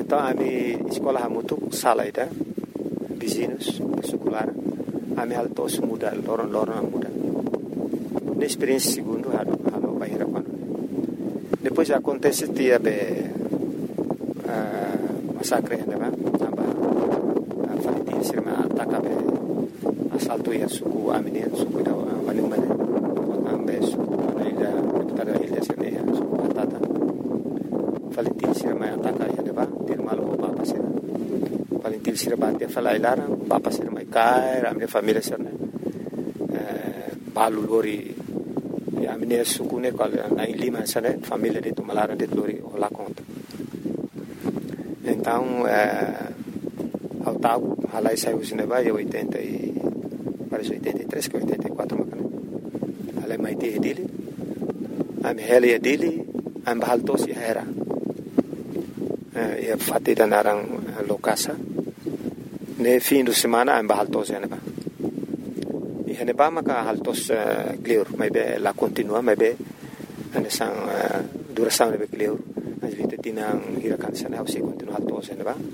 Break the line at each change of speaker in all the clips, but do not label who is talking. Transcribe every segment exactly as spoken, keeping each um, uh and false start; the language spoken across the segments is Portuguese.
Então, a minha escola é muito sala, ida, vizinhos, circular, a minha altos muda, loron loron muda. Na experiência segundo, halo halo bahira quando. Depois acontece dia be massacre, né, ba? Aba, falitin sirma ataka be assalto ya suku amine suku da wani mane. Ambe suku na ilha, deputada ilha sirne suku patata. Falitin sirma ataka ya deba, dir malo papa sirma. Falitin sirma dia falai lara, papa sirma kai, a minha família sirne. Eh, balu lori a minha suku ne qual na Lima sane família de Tumalara de lori lá conta. Então, eh, ao tal, lá saiu o cinema em oitenta e parece oitenta e três que oitenta e quatro macana. Lá mais de dele, a minha é dele, a minha alto se era. E fatida narang lokasa. Ne fim de semana a minha alto se era. E hene ba maka altos clear, mai be la continua, mai be ane sang duração ne be clear. As vinte tinang hirakan sana ou se continua altos ne ba.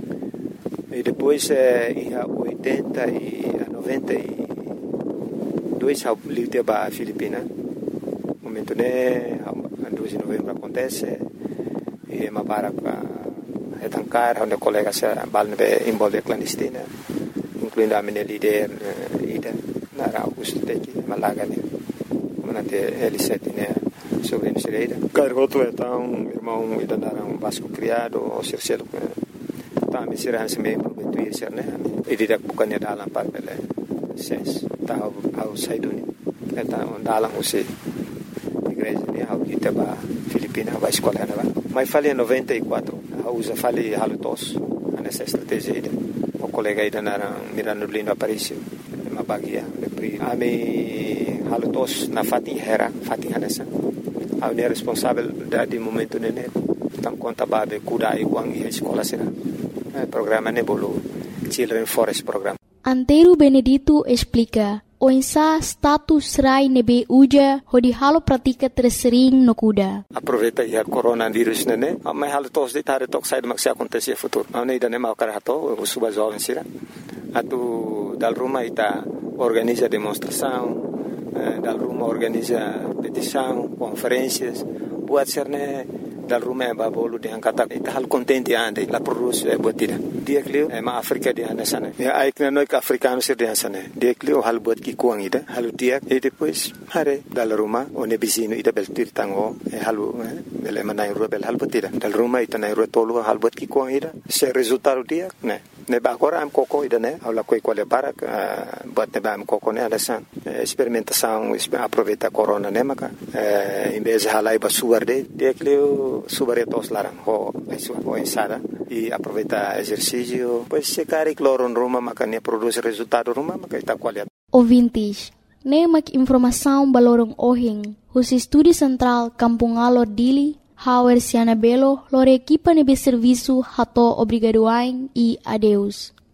E depois em oitenta e noventa e dois a livre ba Filipina. Momento ne dois de novembro acontece e ma para retancar onde colega se bal ne be envolve clandestina, incluindo a minha líder ida Nara Augusto Teki, Malaga, né? Manate L sete, né? Sobre a Cireira. Cargoto é tão irmão, ainda naram Vasco criado, ou Circelo, tá? Me será se meio prometuir ser, né? E direto bukannya dalam par pele, ses, tá? Ao saiduni, tá? Dalam usi, igreja, né? Ao Itaba, Filipina, vai escola, né? Mas falei em noventa e quatro, a usa falei halutos, nessa estratégia aí, o colega ainda naram Mirano Lindo Aparício. Bagia ami halutos na fatin hera fatin hanesa au ne responsável dadi momento nene tam conta babe kuda e wang e escola sina programa ne bolo Children Forest Program.
Antero Benedito explica o insa status rai nebe uja hodi halo pratika tersering no kuda.
Aproveita ya coronavírus nene mai halutos de tare tok sai mak se acontecer futuro au ne dane mau karato o suba jovem sira atu dal rumah ita organiza demonstração, eh, dal rumah organiza petição, conferências, buat serne dal rumah babolu de angkata ita hal contente ande la produz eh, buat tidak. Dia klio eh, ma Afrika dia na sana. Ya aikna noi ka africano sir dia sana. Dia klio hal buat ki kuang ida, halu dia e depois hare dal rumah one bizino ida beltir tango eh, halu eh, bele manai rubel hal buat tidak. Dal rumah ita nai tolu hal buat ki kuang ida. Se resultado dia ne ne ba agora am coco ida ne aula coi quale para uh, buat ne ba am coco ne ada san uh, experimentação aproveita corona ne maka uh, em vez de halai ba suar de de cleo subaretos larang ho isu ho ensada e aproveita exercício pois se cari cloron roma maka ne produz resultado roma maka ita qualidade
ouvintes ne mak informação balorong ohing hus estúdio central Kampung Alor Dili Hauer Siana Belo, lor equipa nebe serviço hato obrigadoain e adeus.